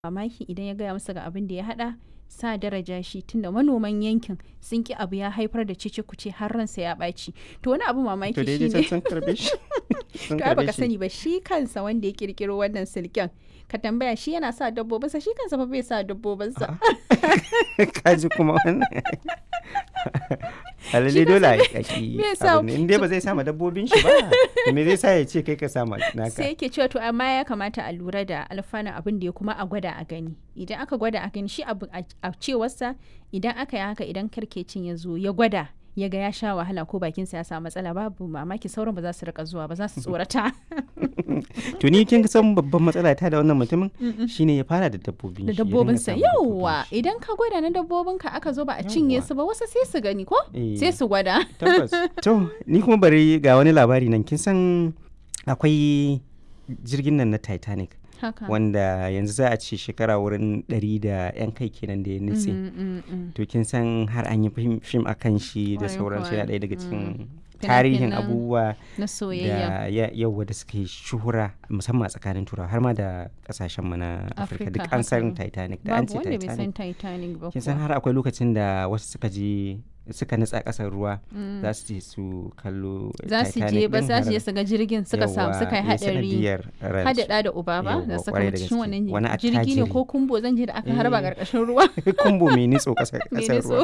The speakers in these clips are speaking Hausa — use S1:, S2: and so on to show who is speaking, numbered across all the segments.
S1: mamaki idan ya gaya masa ga abin da ya hada sa daraja shi tunda manoman yankin sun ki abu ya haifar da cece-kuce har ransa ya ɓaci. To wani abu mamaki
S2: to
S1: shi
S2: daidai
S1: ne
S2: sun karbe shi sun
S1: to ai
S2: karbe
S1: baka
S2: shi
S1: sani ba shi kansa wanda ya kirkiro wannan silken ka tambaya shi yana sa dabbobinsa shi kansa fa bai sa dabbobinsa.
S2: kaji kuma wannan alalle dole a yaki
S1: me yasa-
S2: in dai ba zai sama dabbobin shi ba me zai sa ya ce kai ka sama naka
S1: sai yake cewa to amma ya kamata a lura da alfanun abin da ya kuma a gwada a gani idan aka gwada a gani shi abu a cewarsa idan aka yi haka idan karkecin ya zo ya gwada ya ga ya sha wahala ko bakinsa ya samu matsala babu mamaki sauran ba za su rika zuwa ba za su tsorata
S2: to ni kin san babban matsala ta da wannan mutumin shine ya fara da dabbobin
S1: da
S2: shi, ya dinga
S1: dabbobinsa
S2: samun
S1: yauwa
S2: dabbobin shi.
S1: idan ka gwada na dabbobinka aka zo ba a cinye
S2: Yawwa.
S1: su ba wasu sai su gani ko
S2: Eh.
S1: sai su gwada
S2: Tabbas. To, ni kuma bari ga wani labari nan kin san akwai jirgin nan na Titanic
S1: haka
S2: wanda yanzu za a ce shekara wurin 100 da 'yan kai kenan da ya nutse. To kin san har an yi fim a kan shi da
S1: Kwarai
S2: sauransu
S1: kuwa.
S2: yana ɗaya daga cikin
S1: Fina-finan
S2: tarihin abubuwa
S1: na soyayya
S2: da yau da suka yi shuhura musamman a tsakanin turawa har ma da kasashen mu na Afirka duk an san
S1: haka.
S2: Titanic da an
S1: babu
S2: ce
S1: wanda bai san
S2: Titanic.
S1: Titanic ba
S2: Kin san
S1: kuwa.
S2: har akwai lokacin da wasu suka nutsa ƙasar ruwa za su je su kallo
S1: za su je ba za su je su ga jirgin suka samu suka yi hadari hadada da uba ba da suka mutu cikin wannan jirgi ne ko kumbo zan je da aka harba karkashin ruwa
S2: kumbo mai nitso ƙasar
S1: Mai
S2: ruwa
S1: nitso.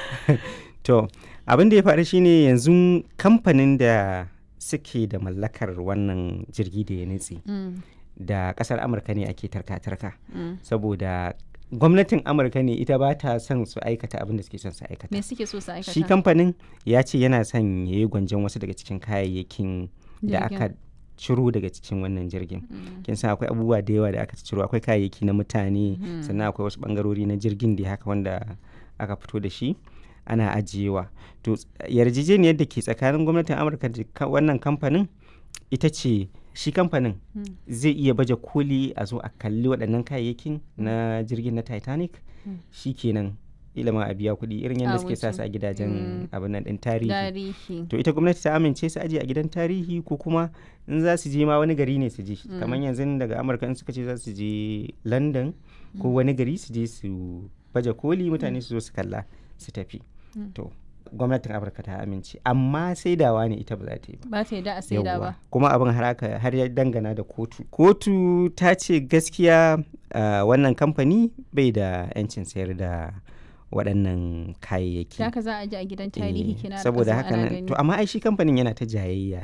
S2: to abin da ya faru shine yanzu kamfanin da suke da mallakar wannan jirgi da ya nutse
S1: Mm,
S2: da ƙasar amurka ne ake tarka-tarka
S1: mm.
S2: saboda gwamnatin amurka ne ita ba ta son su aikata abin da suke son su aikata
S1: me suke so su aikata
S2: shi kamfanin ya ce yana son ya yi gwanjon wasu daga cikin kayayyakin da
S1: Jirgin.
S2: aka ciro daga cikin wannan jirgin
S1: Mm,
S2: kin san akwai abubuwa da yawa da aka ciro akwai kayayyaki na mutane
S1: Mhm.
S2: sannan akwai wasu bangarori na jirgin da haka wanda aka fito da shi ana ajiyewa to yarjejeniyar da ke tsakanin gwamnatin amurka da wannan kamfanin ita ce shi kamfanin
S1: mm,
S2: zai iya baje koli a zo a kalli waɗannan kayayyakin na jirgin na titanic
S1: Mm.
S2: shi kenan ilima a biya kuɗi irin yadda
S1: A
S2: suke sa
S1: wuce.
S2: su a gidajen
S1: Mm.
S2: abin nan ɗin tarihi
S1: tarihi
S2: to ita gwamnati ta amince su aje a gidan tarihi ko kuma in za su je ma wani gari ne su je kamar yanzu daga amurka in suka ce za su je london ko wani gari su je su baje koli mutane su zo su kalla su tafi
S1: Mm.
S2: to gwamnatin amurka ta amince amma saidawa ne ita ba za ta yi ba
S1: ba ta yadda a saida
S2: Yawwa.
S1: ba
S2: kuma abin har ya dangana da kotu ta ce gaskiya wannan kamfani bai da 'yancin sayar da waɗannan kayayyaki
S1: da haka za a je a gidan tarihi kina da
S2: saboda
S1: ƙasa
S2: haka
S1: ana
S2: nan
S1: gani.
S2: to amma ai shi kamfanin yana ta jayayya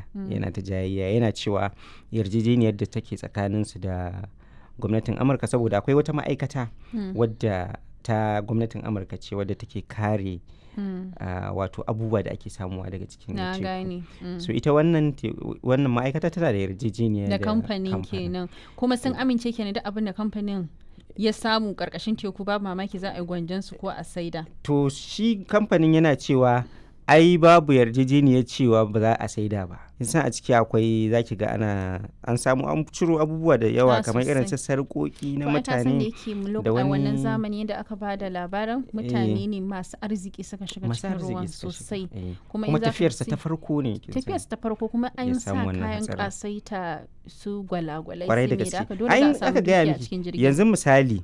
S2: yana cewa yarjejeniyar da take tsakanin su da gwamnatin amurka saboda akwai wata ma'aikata
S1: Mm,
S2: wadda ta gwamnatin amurka ce wadda take kare
S1: mm.
S2: wato abubuwa da ake samuwa daga cikin
S1: na
S2: teku.
S1: gane Mm.
S2: so ita wannan ma'aikata tana da yarjejeniya
S1: da kamfanin kenan kuma sun amince kenan da abin da kamfanin ya samu karkashin teku babu mamaki za a yi gwanjan su ko a saida
S2: to shi kamfanin yana cewa ai babu yarjejeniyar cewa ba za a saida ba san a ciki akwai zaki ga an samu an ciro abubuwa da yawa kamar irin su sarƙoƙi na
S1: ko ta san da
S2: mutane
S1: yake
S2: da
S1: a
S2: wani-
S1: wannan zamani da aka ba da labarin mutane ne masu arziki suka shiga
S2: masu
S1: cikin ruwan
S2: arziki suka shiga.
S1: sosai
S2: Kuma
S1: in za ka
S2: tafiyarsa
S1: sai-
S2: ta farko ne kin san.
S1: tafiyarsa ta farko kuma an
S2: ya
S1: sa
S2: samu wannan
S1: kayan
S2: hatsarin.
S1: kasaita su gwalagwalai
S2: Kwarai
S1: su
S2: da
S1: me da
S2: gaske
S1: aka dole
S2: Ai,
S1: za a
S2: in
S1: samu
S2: aka gaya
S1: dukiya a
S2: miki,
S1: cikin jirgin
S2: yanzu misali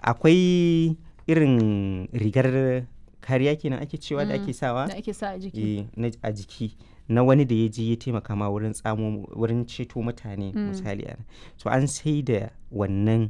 S2: akwai irin rigar kariya kenan ake cewa da ake sawa
S1: da ake sa a jiki
S2: a jiki na wani da ya je ya taimaka ma wurin ceto mutane misali ana so an sai da wannan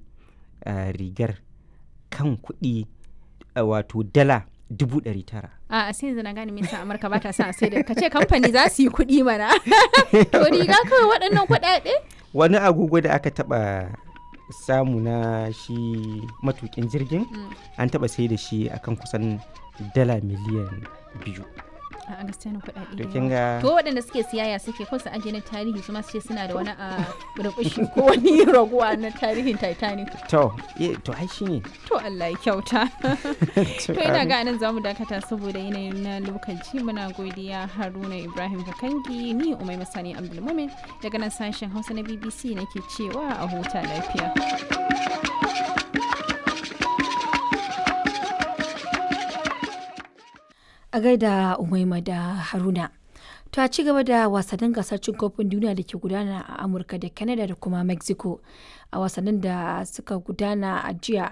S2: rigar kan kuɗi wato dala 900,000
S1: a sai yanzu na gane me yasa Amurka ba ta son a sai da kace kamfani za su yi kuɗi mana to riga kawai waɗannan kuɗaɗe
S2: wani agogo da aka taɓa samu na shi matukin jirgin an taɓa sai da shi akan kusan dala miliyan 2
S1: a gaskiya na kuɗaɗe
S2: to
S1: da
S2: kin
S1: yawa.
S2: ga
S1: to waɗanda suke siyaya suke ko su aje na tarihi su ma su ce suna da wani a rubushi ko wani raguwa na tarihin Titanic
S2: to ai shine
S1: to Allah ya kyauta to ina ga nan zamu dakata saboda yanayin na lokaci muna godiya Haruna Ibrahim Kakangi ni Umai Masani Abdulmumin daga nan sashen Hausa na BBC nake cewa a huta lafiya
S3: a gaida Umaima da Haruna. To a ci gaba da wasannin gasar cin kofin duniya da ke gudana a Amurka da Canada da kuma Mexico. A wasannin da suka gudana a jiya